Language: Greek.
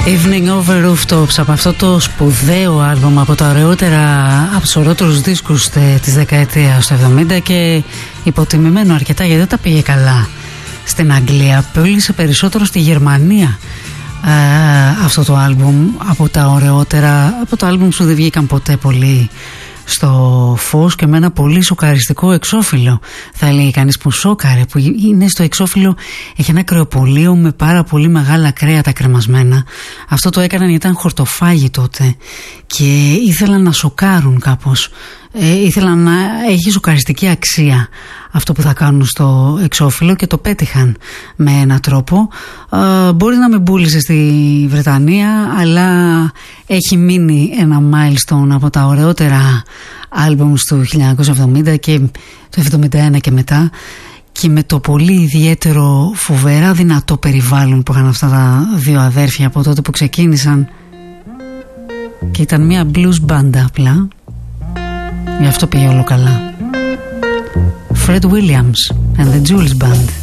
Evening Over Rooftops, από αυτό το σπουδαίο άλμπομ, από τα ωραιότερα, από τους ωραιότερους δίσκους της δεκαετίας του 70 και υποτιμημένο αρκετά γιατί δεν τα πήγε καλά στην Αγγλία. Πούλησε περισσότερο στη Γερμανία αυτό το άλμπομ, από τα ωραιότερα, από τα άλμπομ που δεν βγήκαν ποτέ πολύ στο φως και με ένα πολύ σοκαριστικό εξώφυλλο, θα έλεγε κανείς, που σόκαρε, που είναι στο εξώφυλλο, έχει ένα κρεοπωλείο με πάρα πολύ μεγάλα κρέατα κρεμασμένα. Αυτό το έκαναν γιατί ήταν χορτοφάγοι τότε και ήθελαν να σοκάρουν κάπως, ήθελαν να έχει σοκαριστική αξία αυτό που θα κάνουν στο εξώφυλλο και το πέτυχαν με έναν τρόπο. Μπορεί να με πούλησε στη Βρετανία, αλλά έχει μείνει ένα milestone από τα ωραιότερα άλμπομ του 1970 και το 1971 και μετά, και με το πολύ ιδιαίτερο, φοβερά δυνατό περιβάλλον που είχαν αυτά τα δύο αδέρφια από τότε που ξεκίνησαν, και ήταν μια blues μπάντα απλά, γι' αυτό πήγε όλο καλά. Fred Williams and the Jules Band.